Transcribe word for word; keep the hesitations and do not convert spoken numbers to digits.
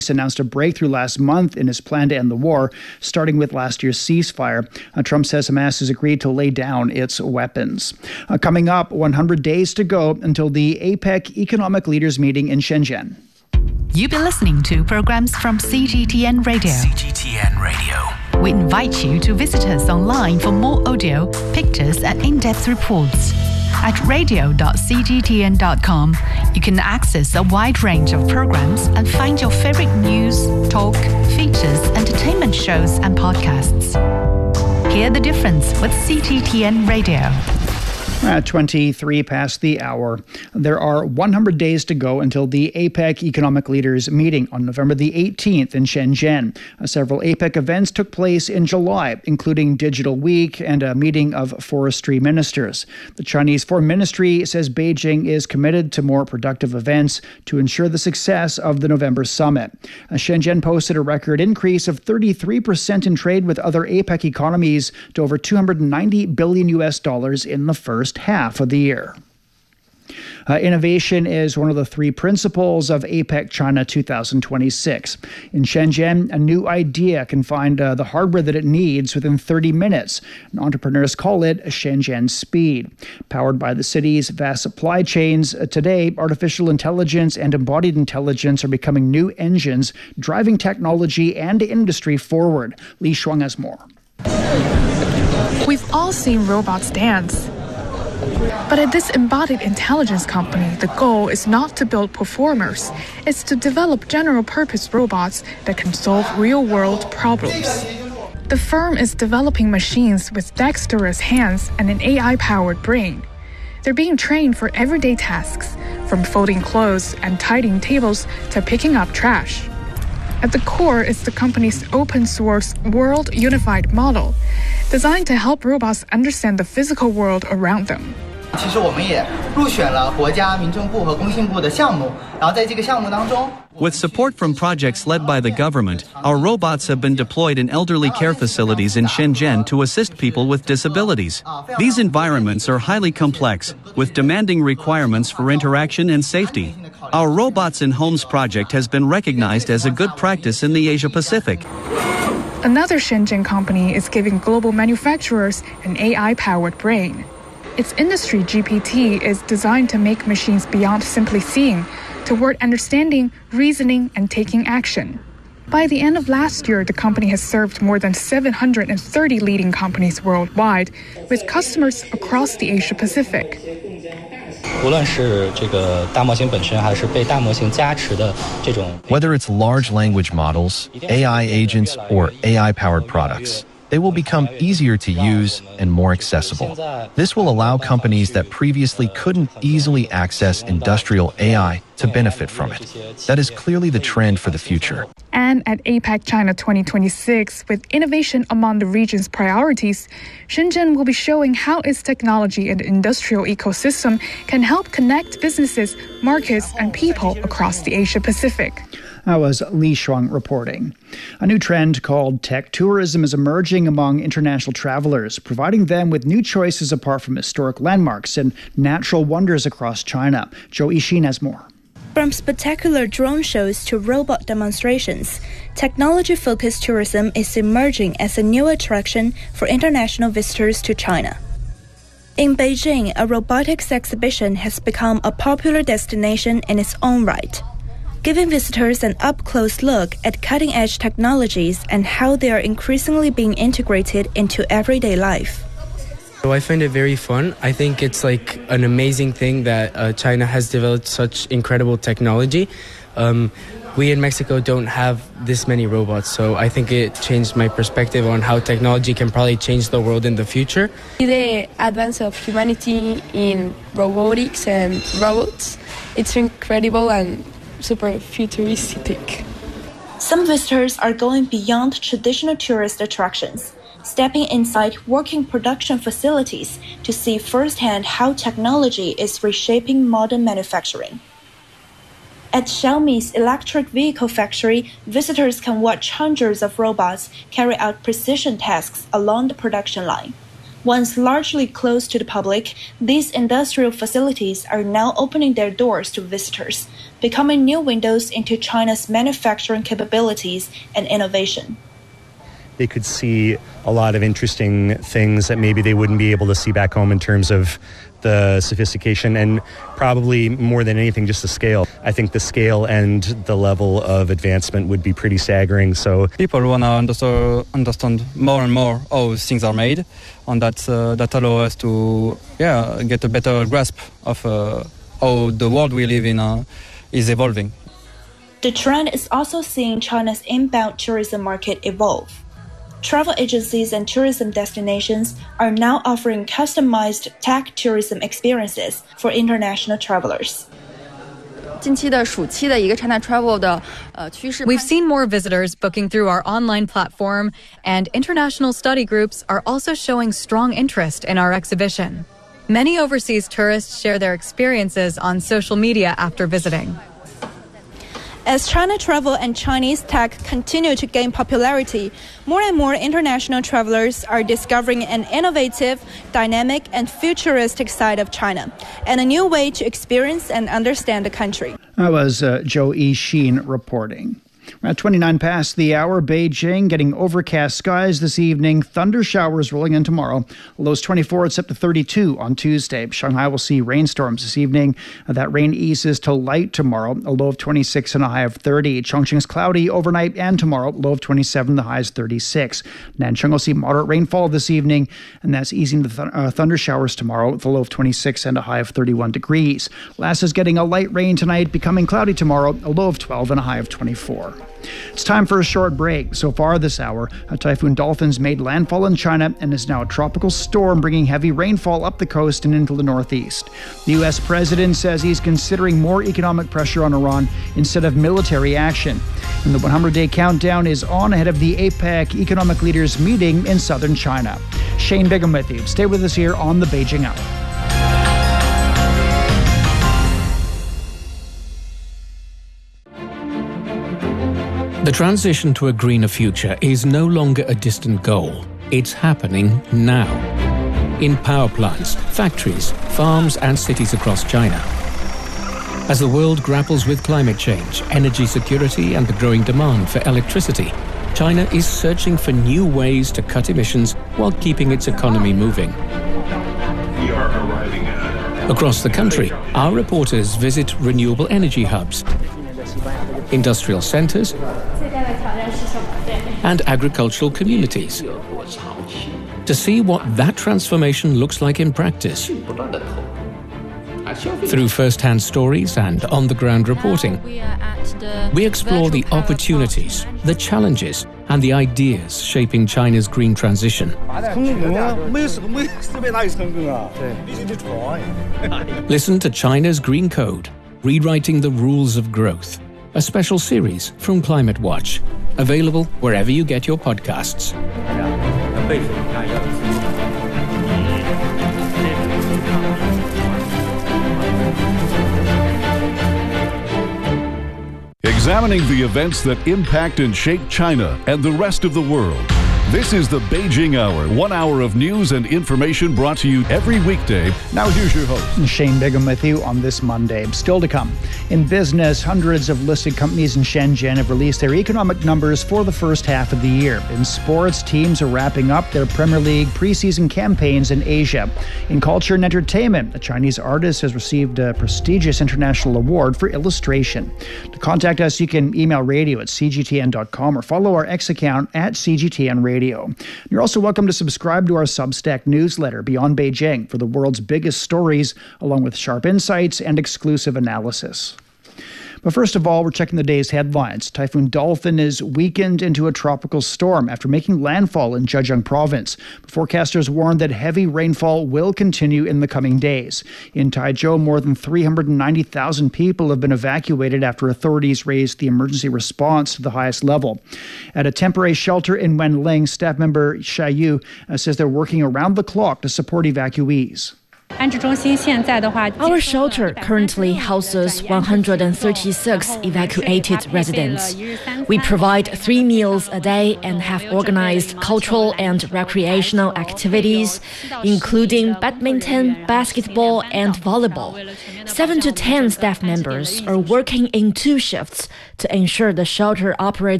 announced a breakthrough last month in his plan to end the war, starting with last year's ceasefire. Uh, Trump says Hamas has agreed to lay down its weapons. Uh, coming up, one hundred days to go until the APEC economic leaders meeting in Shenzhen. You've been listening to programs from C G T N Radio. C G T N Radio. We invite you to visit us online for more audio, pictures, and in-depth reports. At radio dot c g t n dot com, you can access a wide range of programs and find your favorite news, talk, features, entertainment shows, and podcasts. Hear the difference with C G T N Radio. At twenty-three past the hour, there are one hundred days to go until the APEC economic leaders meeting on November the eighteenth in Shenzhen. Uh, several APEC events took place in July, including Digital Week and a meeting of forestry ministers. The Chinese Foreign Ministry says Beijing is committed to more productive events to ensure the success of the November summit. Uh, Shenzhen posted a record increase of thirty-three percent in trade with other APEC economies to over two hundred ninety billion U S dollars in the first half of the year. Uh, innovation is one of the three principles of APEC China two thousand twenty-six. In Shenzhen, a new idea can find uh, the hardware that it needs within thirty minutes. And entrepreneurs call it Shenzhen Speed. Powered by the city's vast supply chains, uh, today, artificial intelligence and embodied intelligence are becoming new engines driving technology and industry forward. Li Shuang has more. We've all seen robots dance. But at this embodied intelligence company, the goal is not to build performers. It's to develop general-purpose robots that can solve real-world problems. The firm is developing machines with dexterous hands and an A I-powered brain. They're being trained for everyday tasks, from folding clothes and tidying tables to picking up trash. At the core is the company's open-source World Unified Model, designed to help robots understand the physical world around them. With support from projects led by the government, our robots have been deployed in elderly care facilities in Shenzhen to assist people with disabilities. These environments are highly complex, with demanding requirements for interaction and safety. Our Robots in Homes project has been recognized as a good practice in the Asia-Pacific. Another Shenzhen company is giving global manufacturers an A I-powered brain. Its industry G P T is designed to make machines beyond simply seeing, toward understanding, reasoning, and taking action. By the end of last year, the company has served more than seven hundred thirty leading companies worldwide, with customers across the Asia-Pacific. Whether it's large language models, A I agents, or A I-powered products, they will become easier to use and more accessible. This will allow companies that previously couldn't easily access industrial A I to benefit from it. That is clearly the trend for the future. And at APEC China twenty twenty-six, with innovation among the region's priorities, Shenzhen will be showing how its technology and industrial ecosystem can help connect businesses, markets, and people across the Asia-Pacific. That was Li Shuang reporting. A new trend called tech tourism is emerging among international travelers, providing them with new choices apart from historic landmarks and natural wonders across China. Zhou Yixin has more. From spectacular drone shows to robot demonstrations, technology-focused tourism is emerging as a new attraction for international visitors to China. In Beijing, a robotics exhibition has become a popular destination in its own right, giving visitors an up-close look at cutting-edge technologies and how they are increasingly being integrated into everyday life. So I find it very fun. I think it's like an amazing thing that uh, China has developed such incredible technology. Um, we in Mexico don't have this many robots, so I think it changed my perspective on how technology can probably change the world in the future. The advance of humanity in robotics and robots, it's incredible and super futuristic. Some visitors are going beyond traditional tourist attractions, stepping inside working production facilities to see firsthand how technology is reshaping modern manufacturing. At Xiaomi's electric vehicle factory, visitors can watch hundreds of robots carry out precision tasks along the production line. Once largely closed to the public, these industrial facilities are now opening their doors to visitors, becoming new windows into China's manufacturing capabilities and innovation. They could see a lot of interesting things that maybe they wouldn't be able to see back home in terms of the sophistication and probably more than anything just the scale. I think the scale and the level of advancement would be pretty staggering. So people want to understand more and more how things are made, and that uh, that allows us to yeah get a better grasp of uh, how the world we live in uh, is evolving. The trend is also seeing China's inbound tourism market evolve. Travel agencies and tourism destinations are now offering customized tech tourism experiences for international travelers. We've seen more visitors booking through our online platform, and international study groups are also showing strong interest in our exhibition. Many overseas tourists share their experiences on social media after visiting. As China travel and Chinese tech continue to gain popularity, more and more international travelers are discovering an innovative, dynamic, and futuristic side of China, and a new way to experience and understand the country. That was uh, Zhou Yixin reporting. At twenty-nine past the hour, Beijing getting overcast skies this evening, thunder showers rolling in tomorrow. Lows twenty-four, it's up to thirty-two on Tuesday. Shanghai will see rainstorms this evening. Uh, that rain eases to light tomorrow, a low of twenty-six and a high of thirty. Chongqing's cloudy overnight and tomorrow, low of twenty-seven, the high is thirty-six. Nanchang will see moderate rainfall this evening, and that's easing to th- uh, thunder showers tomorrow with a low of twenty-six and a high of thirty-one degrees. Lhasa is getting a light rain tonight, becoming cloudy tomorrow, a low of twelve and a high of twenty-four. It's time for a short break. So far this hour, a Typhoon Dolphin's made landfall in China and is now a tropical storm bringing heavy rainfall up the coast and into the northeast. The U S president says he's considering more economic pressure on Iran instead of military action. And the one hundred day countdown is on ahead of the APEC economic leaders meeting in southern China. Shane Bigham with you. Stay with us here on the Beijing Hour. The transition to a greener future is no longer a distant goal. It's happening now. In power plants, factories, farms, and cities across China. As the world grapples with climate change, energy security, and the growing demand for electricity, China is searching for new ways to cut emissions while keeping its economy moving. Across the country, our reporters visit renewable energy hubs, industrial centers, and agricultural communities to see what that transformation looks like in practice. Through first-hand stories and on-the-ground reporting, we explore the opportunities, the challenges, and the ideas shaping China's green transition. Listen to China's Green Code, Rewriting the Rules of Growth, a special series from Climate Watch, available wherever you get your podcasts. Examining the events that impact and shape China and the rest of the world. This is the Beijing Hour, one hour of news and information brought to you every weekday. Now here's your host. Shane Bigham with you on this Monday. Still to come. In business, hundreds of listed companies in Shenzhen have released their economic numbers for the first half of the year. In sports, teams are wrapping up their Premier League preseason campaigns in Asia. In culture and entertainment, a Chinese artist has received a prestigious international award for illustration. To contact us, you can email radio at c g t n dot com or follow our X account at C G T N Radio. You're also welcome to subscribe to our Substack newsletter, Beyond Beijing, for the world's biggest stories, along with sharp insights and exclusive analysis. But first of all, we're checking the day's headlines. Typhoon Dolphin is weakened into a tropical storm after making landfall in Zhejiang province. Forecasters warn that heavy rainfall will continue in the coming days. In Taizhou, more than three hundred ninety thousand people have been evacuated after authorities raised the emergency response to the highest level. At a temporary shelter in Wenling, staff member Xia Yu uh, says they're working around the clock to support evacuees. Our shelter currently houses one hundred thirty-six evacuated residents. We provide three meals a day and have organized cultural and recreational activities, including badminton, basketball, and volleyball. Seven to ten staff members are working in two shifts to ensure the shelter operates